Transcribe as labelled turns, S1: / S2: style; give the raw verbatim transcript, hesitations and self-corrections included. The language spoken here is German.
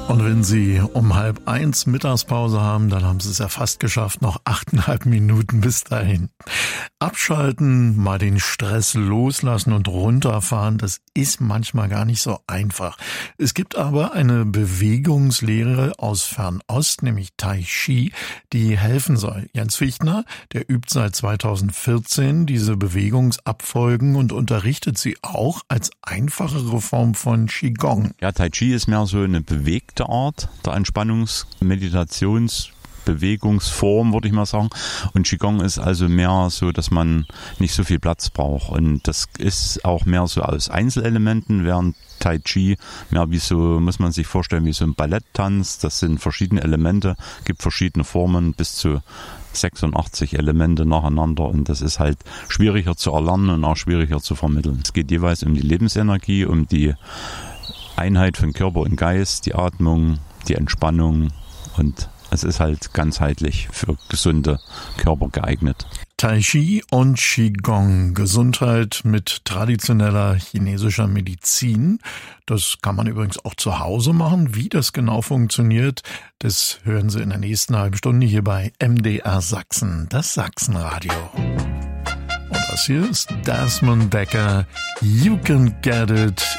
S1: Und wenn Sie um halb eins Mittagspause haben, dann haben Sie es ja fast geschafft, noch achteinhalb Minuten bis dahin. Abschalten, mal den Stress loslassen und runterfahren, das ist manchmal gar nicht so einfach. Es gibt aber eine Bewegungslehre aus Fernost, nämlich Tai Chi, die helfen soll. Jens Fichtner, der übt seit zweitausendvierzehn diese Bewegungsabfolgen und unterrichtet sie auch als einfachere Form von Qigong.
S2: Ja, Tai Chi ist mehr so eine bewegte Art der Entspannungs-, Meditations-, Bewegungsform, würde ich mal sagen. Und Qigong ist also mehr so, dass man nicht so viel Platz braucht. Und das ist auch mehr so aus Einzelelementen, während Tai Chi mehr wie so, muss man sich vorstellen, wie so ein Balletttanz. Das sind verschiedene Elemente, gibt verschiedene Formen, bis zu sechsundachtzig Elemente nacheinander, und das ist halt schwieriger zu erlernen und auch schwieriger zu vermitteln. Es geht jeweils um die Lebensenergie, um die Einheit von Körper und Geist, die Atmung, die Entspannung, und es ist halt ganzheitlich für gesunde Körper geeignet.
S1: Tai Chi und Qigong, Gesundheit mit traditioneller chinesischer Medizin. Das kann man übrigens auch zu Hause machen. Wie das genau funktioniert, das hören Sie in der nächsten halben Stunde hier bei M D R Sachsen, das Sachsenradio. Und das hier ist Desmond Dekker, You Can Get It